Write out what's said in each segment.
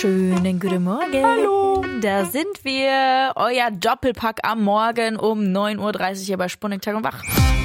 Schönen guten Morgen. Hallo. Da sind wir. Euer Doppelpack am Morgen um 9.30 Uhr hier bei Sputnik Tag und Wach.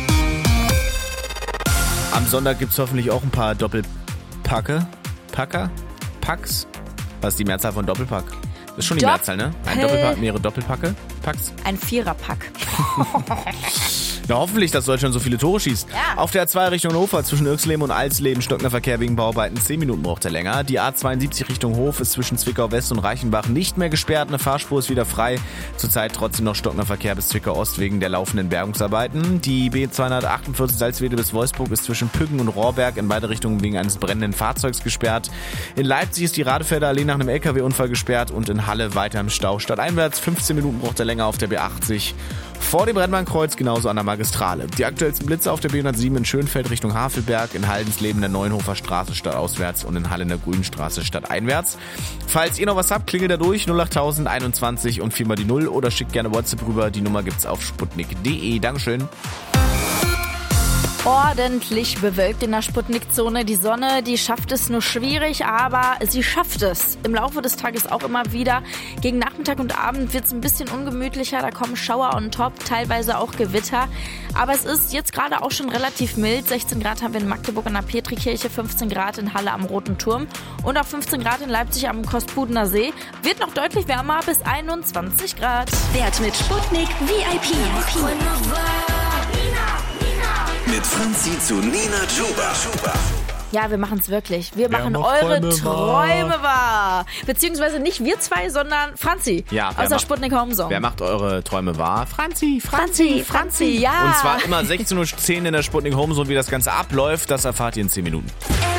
Am Sonntag gibt's hoffentlich auch ein paar Doppelpacke. Packs? Was ist die Mehrzahl von Doppelpack? Das ist schon die Mehrzahl, ne? Ein Doppelpack, mehrere Doppelpacke? Packs? Ein Viererpack. Na, hoffentlich, dass Deutschland so viele Tore schießt. Ja. Auf der A2 Richtung Hannover zwischen Irxleben und Alsleben stockender Verkehr wegen Bauarbeiten. 10 Minuten braucht er länger. Die A72 Richtung Hof ist zwischen Zwickau West und Reichenbach nicht mehr gesperrt. Eine Fahrspur ist wieder frei. Zurzeit trotzdem noch stockender Verkehr bis Zwickau Ost wegen der laufenden Bergungsarbeiten. Die B248 Salzwedel bis Wolfsburg ist zwischen Püggen und Rohrberg in beide Richtungen wegen eines brennenden Fahrzeugs gesperrt. In Leipzig ist die Radefelder Allee nach einem LKW-Unfall gesperrt und in Halle weiter im Stau. Stadteinwärts 15 Minuten braucht er länger auf der B80. Vor dem Rennbahnkreuz genauso an der Magistrale. Die aktuellsten Blitze auf der B107 in Schönfeld Richtung Havelberg, in Haldensleben der Neuenhofer Straße stadtauswärts und in Halle in der Grünstraße stadteinwärts. Falls ihr noch was habt, klingelt da durch 08021 und 4 mal die 0 oder schickt gerne WhatsApp rüber. Die Nummer gibt's auf sputnik.de. Dankeschön. Ordentlich bewölkt in der Sputnik-Zone. Die Sonne, die schafft es nur schwierig, aber sie schafft es. Im Laufe des Tages auch immer wieder. Gegen Nachmittag und Abend wird es ein bisschen ungemütlicher. Da kommen Schauer on top, teilweise auch Gewitter. Aber es ist jetzt gerade auch schon relativ mild. 16 Grad haben wir in Magdeburg an der Petrikirche, 15 Grad in Halle am Roten Turm und auch 15 Grad in Leipzig am Kostpudener See. Wird noch deutlich wärmer, bis 21 Grad. Wert mit Sputnik VIP. Mit Franzi zu Nina Chuba. Ja, wir machen es wirklich. Wir machen macht eure Träume Träume wahr. Beziehungsweise nicht wir zwei, sondern Franzi Ja, aus der Sputnik Home Song. Wer macht eure Träume wahr? Franzi, Franzi, ja. Und zwar immer 16.10 Uhr in der Sputnik Home Zone, wie das Ganze abläuft. Das erfahrt ihr in 10 Minuten.